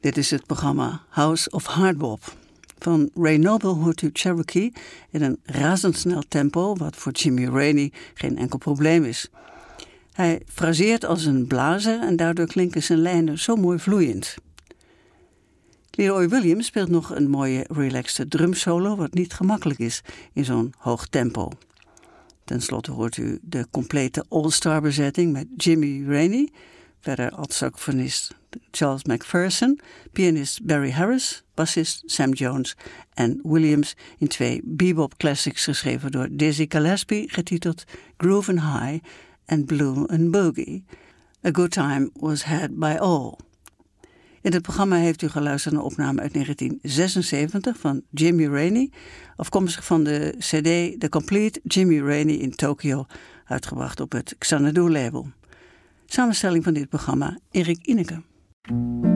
Dit is het programma House of Hardbop. Van Ray Noble hoort u Cherokee in een razendsnel tempo, wat voor Jimmy Rainey geen enkel probleem is. Hij fraseert als een blazer en daardoor klinken zijn lijnen zo mooi vloeiend. Leroy Williams speelt nog een mooie relaxte drumsolo, wat niet gemakkelijk is in zo'n hoog tempo. Ten slotte hoort u de complete all-star bezetting met Jimmy Rainey, verder alt-saxofonist Charles McPherson, pianist Barry Harris, bassist Sam Jones en Williams in 2 bebop classics geschreven door Dizzy Gillespie, getiteld Groovin' High en Blue and Boogie. A Good Time Was Had By All. In het programma heeft u geluisterd naar een opname uit 1976 van Jimmy Rainey, afkomstig van de CD The Complete Jimmy Rainey in Tokyo, uitgebracht op het Xanadu label. Samenstelling van dit programma Erik Ineke.